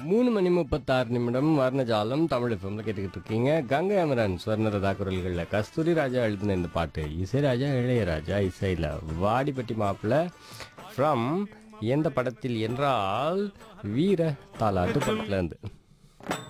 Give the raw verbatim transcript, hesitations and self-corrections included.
மூணு மணி முப்பத்தாறு நிமிடம் வர்ணஜாலம் தமிழ் எஃப்எம்ல கேட்டுக்கிட்டு இருக்கீங்க. கங்கை அமரன் ஸ்வர்ணரதா குரல்களில் கஸ்தூரி ராஜா எழுதின இந்த பாட்டு இசைராஜா இளையராஜா இசையில் வாடிப்பட்டி மாப்பிள்ள ஃப்ரம் எந்த படத்தில் என்றால் வீர தாலாட்டு படத்துல இருந்து.